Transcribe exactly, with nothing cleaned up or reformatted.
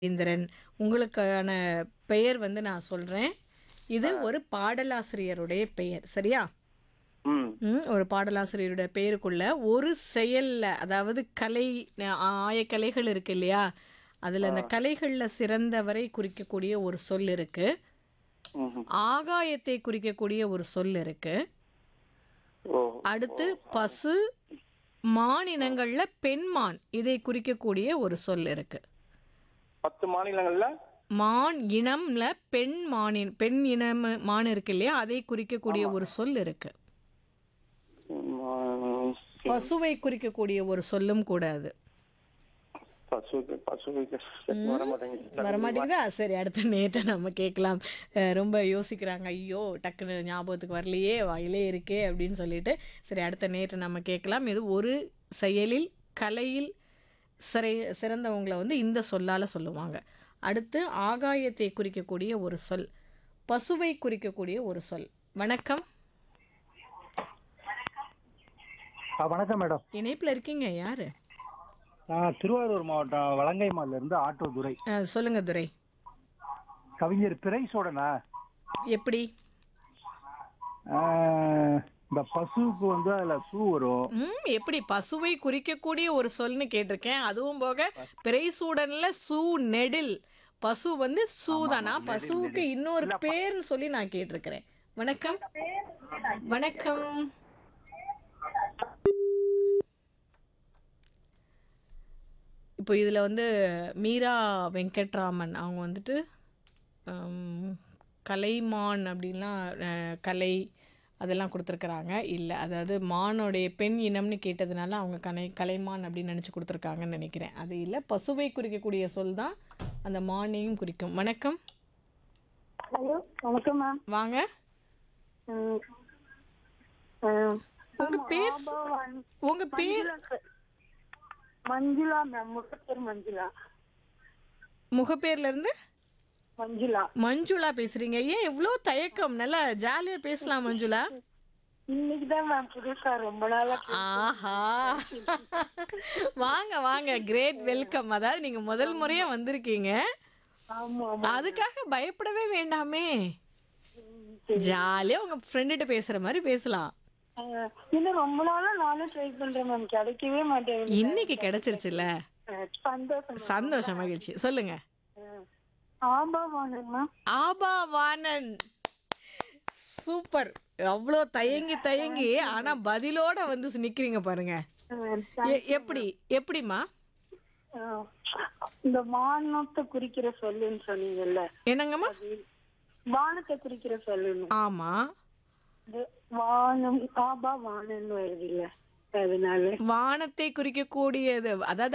இந்திரன். உங்களுக்கான பெயர் வந்து நான் சொல்றேன். இது ஆ. ஒரு பாடலாசிரியருடைய பெயர். சரியா? ம். ம். ஒரு பாடலாசிரியருடைய பெயருக்குள்ள ஒரு செயல்ல, அதாவது கலை அ ஆயக்கலைகள் இருக்கு இல்லையா? அதுல ஆ. அந்த கலைகள்ல சிறந்தவரை குறிக்கக்கூடிய ஒரு சொல் இருக்கு. ம்ஹ்ம். ஆகாயத்தை குறிக்கக்கூடிய ஒரு சொல் இருக்கு. ஓ! அடுத்து ஓ! ஆ. பசு, மான் இனங்கள்ல பெண்மான் இதை குறிக்கக்கூடிய ஒரு சொல் இருக்கு. பத்து மாநிலங்கள்ல மான் இனம்ல பெண் மானின் பெண் இனம் மான் இருக்கு இல்லையா? அதை குறிக்கக்கூடிய ஆமா. ஒரு சொல் இருக்கு. ம். பசுவை குறிக்கக்கூடிய ஒரு சொல்லும் கூட அது. பசுக்கு பசுக்கு சரி வர மாட்டேங்குது. வரமாட்டேங்குதா? சரி, அடுத்த நேட்ட நம்ம கேட்கலாம். அ ரொம்ப யோசிக்கிறாங்க. ஐயோ! டக்குன்னு ஞாபகத்துக்கு வரலையே, வாயிலே இருக்கே அப்படின்னு சொல்லிட்டு. சரி, அடுத்த நேட்ட நம்ம கேட்கலாம். இது ஒரு செயலில், கலையில் சிறை சிறந்தவங்கள வந்து இந்த சொல்லால சொல்லுவாங்க. அடுத்து ஆகாயத்தை குறிக்கக்கூடிய ஒரு சொல். பசுவை குறிக்கக்கூடிய ஒரு சொல். வணக்கம். ஆ, வணக்கம் மேடம். இணைப்புல இருக்கீங்க. யாரு? நான் திருவாரூர் மாவட்டம் வலங்கைமான்ல இருந்து ஆட்டோ துரை. அ சொல்லுங்க துரை. கவிஞர் பிறைசோடனா எப்படி? இந்த பசுவுக்கு வந்து அதுல சூ வரும். ம் எப்படி பசுவை குறிக்கக்கூடிய ஒரு சொல்னு கேட்டிருக்கேன். அதுவும் போக பிறைசூடன்ல சூ நெடில். பசு வந்து சூதானா? பசுவுக்கு இன்னொரு பேர்னு சொல்லி நான் கேட்டிருக்கிறேன். வணக்கம். வணக்கம். இப்போ இதில் வந்து மீரா வெங்கட்ராமன் அவங்க வந்துட்டு ஹம், கலைமான் அப்படின்லாம் அஹ், கலை அதெல்லாம் கொடுத்துருக்குறாங்க. இல்லை, அதாவது மானுடைய பெண் இனம்னு கேட்டதுனால அவங்க கலை கலைமான் அப்படின்னு நினச்சி கொடுத்துருக்காங்கன்னு நினைக்கிறேன். அது இல்லை, பசுவை குறிக்கக்கூடிய சொல் தான் அந்த மானையும் குறிக்கும். வணக்கம். ஹலோ, வணக்கம் மேம். வாங்க. ம். ம். உங்க பேர் ஆபா வன்- உங்க பேர் மஞ்சுளா சார். மஞ்சுளா மேம், முக பேர் மஞ்சுளா. முகப்பேர்ல இருந்து மஞ்சுளா. மஞ்சுளா பேசுறீங்க. ஏன் இவ்வளோ தயக்கம்? நல்லா ஜாலியா பேசலாம் மஞ்சுளா. இன்னைக்கு தான் மேம் புதுசா ரொம்ப நாளா பே- ஆஹா, வாங்க வாங்க, கிரேட் வெல்கம். அதாவது நீங்க முதல் முறையா வந்திருக்கீங்க, ஆமா ஆமா. அதுக்காக பயப்படவே வேண்டாமே. ஜாலியா உங்க ஃப்ரெண்டுகிட்ட பேசுற மாதிரி பேசலாம். அஹ், இன்னும் ரொம்ப நாளா நானும் ட்ரை பண்றேன் மேம், கிடைக்கவே மாட்டேங்குது. இன்னைக்கு கிடைச்சிருச்சுல, அஹ், சந்தோஷம் ma'am. சந்தோஷம், மகிழ்ச்சி. சொல்லுங்க. அஹ், ஆபா வாங்க மேம். ஆபா வாணன். சூப்பர். அவ்வளோ தயங்கி தயங்கி ஆனா பதிலோட வந்து நிக்கிறீங்க பாருங்க. அஹ், எ- எப்படி எப்படிமா? அஹ், இந்த வானத்தை குறிக்கிற சொல்லுன்னு சொன்னீங்கல்ல, என்னங்கம்மா? வானத்தை குறிக்கிற சொல்லுன்னு ஆமா, இது வானம் ஆபா வானன்னு வருது இல்ல, அதனால வானத்தை குறிக்கக்கூடியது, அதாவது